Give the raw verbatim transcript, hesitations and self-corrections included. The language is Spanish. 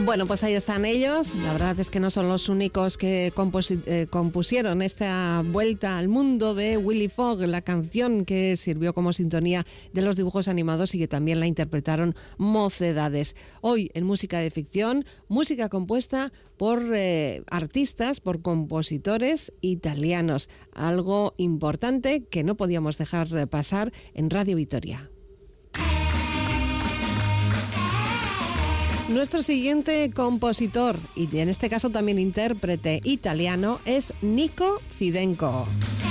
Bueno, pues ahí están ellos. La verdad es que no son los únicos que compus- eh, compusieron esta vuelta al mundo de Willy Fogg, la canción que sirvió como sintonía de los dibujos animados y que también la interpretaron Mocedades. Hoy en Música de Ficción, música compuesta por eh, artistas, por compositores italianos. Algo importante que no podíamos dejar pasar en Radio Vitoria. Nuestro siguiente compositor, y en este caso también intérprete italiano, es Nico Fidenco.